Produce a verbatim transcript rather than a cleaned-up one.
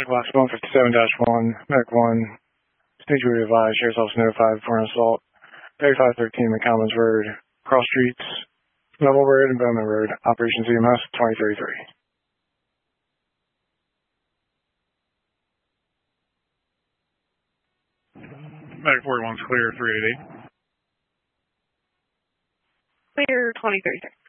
Medic Box one fifty-seven dash one, Medic one, need you to advise, sheriff's office notified for an assault, thirty-five thirteen McCommons Road, Cross Streets, Level Road and Bowman Road, Operations E M S twenty thirty-three. Medic forty-one's clear, three eighty-eight. Clear, twenty thirty-three.